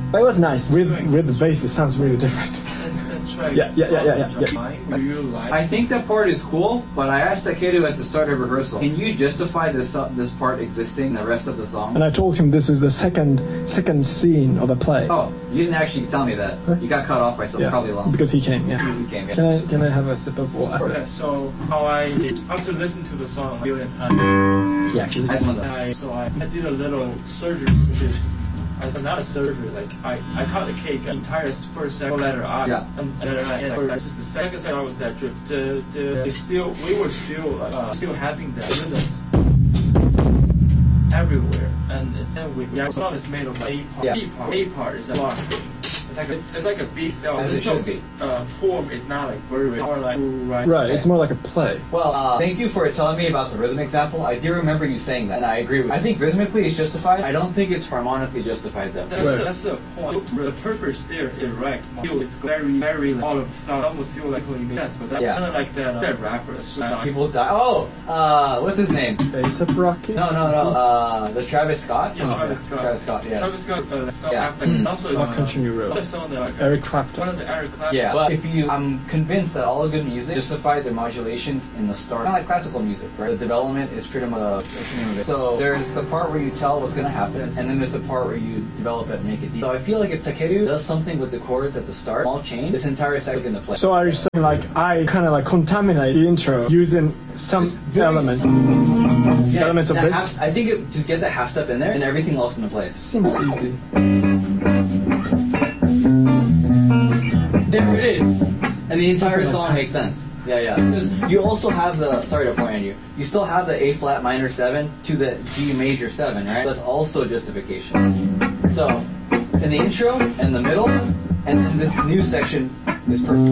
But it was nice. With the bass, it sounds really different. Let's try. Yeah. Do you like? I think that part is cool, but I asked Takeru at the start of rehearsal, can you justify this part existing in the rest of the song? And I told him this is the second scene of the play. Oh, you didn't actually tell me that. Huh? You got cut off by something probably long. Because he came, yeah. Because he came, yeah. Can I have a sip of water? Okay, so how to listen to the song a million times. Yeah, actually. I just want I did a little surgery, which is not a surgery. Like I cut the cake, entire first second letter I. Yeah. And this is the second second I was that drift. We were still having that rhythms everywhere, and our song is made of like A part. Yeah. A part is a block thing. It's like a B cell. As This it should song's form is not like very more like Right, it's more like a play. Well, thank you for telling me about the rhythm example. I do remember you saying that, and I agree with you. I think rhythmically it's justified. I don't think it's harmonically justified, though. That's the point. The purpose there is right. It's very like, all of the sound almost feel like it makes sense, but that's kind of like that rapper. People die. Oh, what's his name? A$AP Rocky? No. The Travis Scott? Yeah, Travis Scott. Travis Scott, yeah. Travis Scott, Yeah. What country you wrote? The song that Eric Clapton. One of the Eric Clapton. Yeah, but I'm convinced that all of good music justify the modulations in the start. Kind of like classical music, right? The development is pretty much so there's the part where you tell what's going to happen, and then there's the part where you develop it and make it deep. So I feel like if Takeru does something with the chords at the start, small change, this entire second in the play. So are you saying like I kind of like contaminate the intro using some elements of this? I think just get the half step in there and everything else in the place. Seems easy. There it is. And the entire song makes sense. Yeah. Because you also have sorry to point on you, you still have the A flat minor 7 to the G major 7, right? That's also justification. So, in the intro, and the middle, and then this new section is perfect.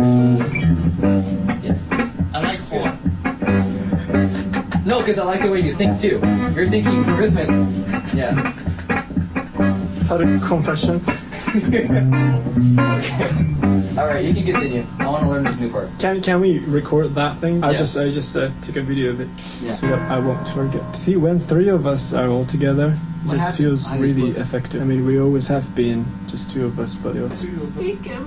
Yes. I like horn. No, because I like the way you think too. You're thinking rhythmic. Yeah. Sudden confession. Okay. All right, you can continue. I want to learn this new part. Can we record that thing? I Yeah. just take a video of it, Yeah. so that I won't forget. See, when 3 of us are all together, it just feels really effective. I mean, we always have been just 2 of us, but